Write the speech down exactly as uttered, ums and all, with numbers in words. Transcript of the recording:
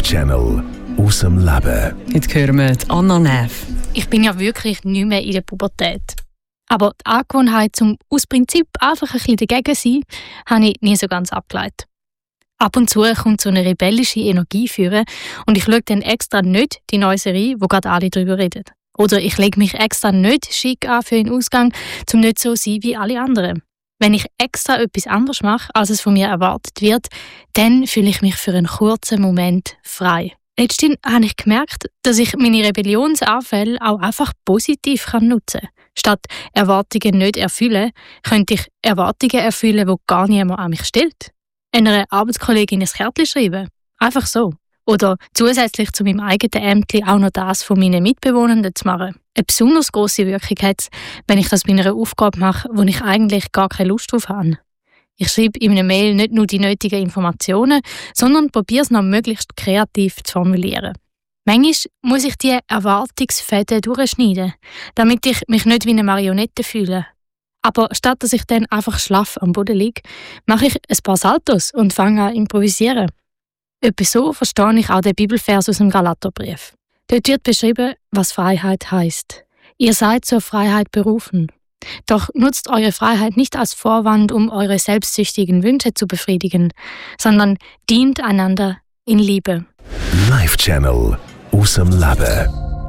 Live-Channel aus dem Leben. Jetzt hören wir die Anna Neff. Ich bin ja wirklich nicht mehr in der Pubertät. Aber die Angewohnheit, um aus Prinzip einfach ein bisschen dagegen zu sein, habe ich nie so ganz abgeleitet. Ab und zu kommt so eine rebellische Energie führen und ich schaue dann extra nicht die neue Serie, wo gerade alle darüber reden. Oder ich lege mich extra nicht schick an für den Ausgang, um nicht so zu sein wie alle anderen. Wenn ich extra etwas anderes mache, als es von mir erwartet wird, dann fühle ich mich für einen kurzen Moment frei. Letztens habe ich gemerkt, dass ich meine Rebellionsanfälle auch einfach positiv nutzen kann. Statt Erwartungen nicht erfüllen, könnte ich Erwartungen erfüllen, die gar niemand an mich stellt. Einer Arbeitskollegin ein Kärtchen schreiben. Einfach so. Oder zusätzlich zu meinem eigenen Ämtli auch noch das von meinen Mitbewohnern zu machen. Eine besonders grosse Wirkung hat es, wenn ich das bei einer Aufgabe mache, wo ich eigentlich gar keine Lust drauf habe. Ich schreibe in einer Mail nicht nur die nötigen Informationen, sondern probiere es noch möglichst kreativ zu formulieren. Manchmal muss ich die Erwartungsfäden durchschneiden, damit ich mich nicht wie eine Marionette fühle. Aber statt dass ich dann einfach schlaff am Boden liege, mache ich ein paar Saltos und fange an zu improvisieren. Etwa so verstehe ich auch den Bibelvers aus dem Galaterbrief. Dort wird beschrieben, was Freiheit heisst. Ihr seid zur Freiheit berufen. Doch nutzt eure Freiheit nicht als Vorwand, um eure selbstsüchtigen Wünsche zu befriedigen, sondern dient einander in Liebe. Live-Channel aus dem Leben.